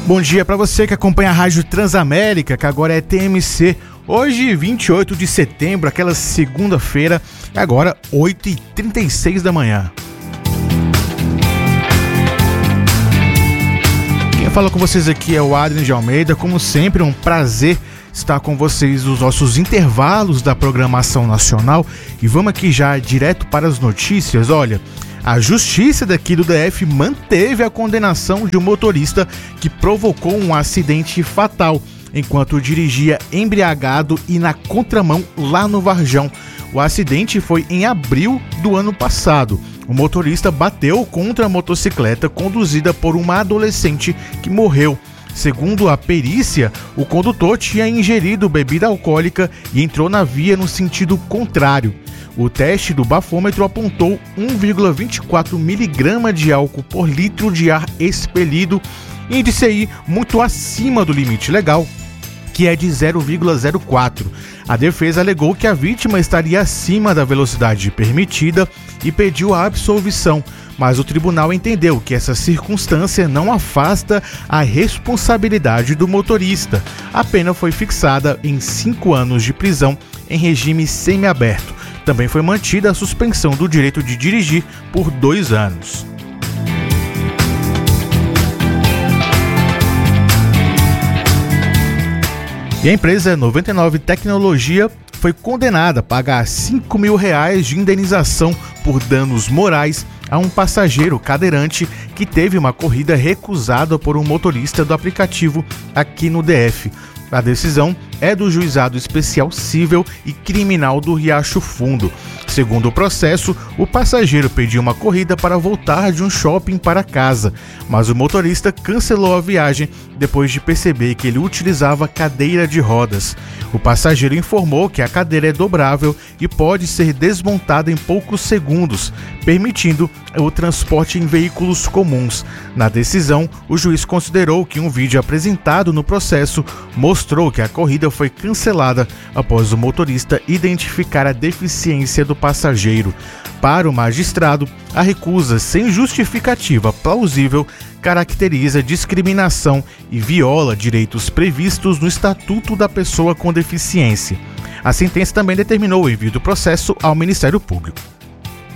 Bom dia para você que acompanha a Rádio Transamérica, que agora é TMC. Hoje, 28 de setembro, aquela segunda-feira, agora 8h36 da manhã. Quem fala com vocês aqui é o Adriano de Almeida. Como sempre, um prazer estar com vocês nos nossos intervalos da programação nacional. E vamos aqui já direto para as notícias. Olha, a justiça daqui do DF manteve a condenação de um motorista que provocou um acidente fatal enquanto dirigia embriagado e na contramão lá no Varjão. O acidente foi em abril do ano passado. O motorista bateu contra a motocicleta conduzida por uma adolescente que morreu. Segundo a perícia, o condutor tinha ingerido bebida alcoólica e entrou na via no sentido contrário. O teste do bafômetro apontou 1,24 mg de álcool por litro de ar expelido, índice aí muito acima do limite legal, que é de 0,04. A defesa alegou que a vítima estaria acima da velocidade permitida e pediu a absolvição, mas o tribunal entendeu que essa circunstância não afasta a responsabilidade do motorista. A pena foi fixada em 5 anos de prisão em regime semiaberto. Também foi mantida a suspensão do direito de dirigir por 2 anos. E a empresa 99 Tecnologia foi condenada a pagar R$5 mil de indenização por danos morais a um passageiro cadeirante que teve uma corrida recusada por um motorista do aplicativo aqui no DF. A decisão é do Juizado Especial Cível e Criminal do Riacho Fundo. Segundo o processo, o passageiro pediu uma corrida para voltar de um shopping para casa, mas o motorista cancelou a viagem depois de perceber que ele utilizava cadeira de rodas. O passageiro informou que a cadeira é dobrável e pode ser desmontada em poucos segundos, permitindo o transporte em veículos comuns. Na decisão, o juiz considerou que um vídeo apresentado no processo mostrou que a corrida foi cancelada após o motorista identificar a deficiência do passageiro. Para o magistrado, a recusa sem justificativa plausível caracteriza discriminação e viola direitos previstos no Estatuto da Pessoa com Deficiência. A sentença também determinou o envio do processo ao Ministério Público.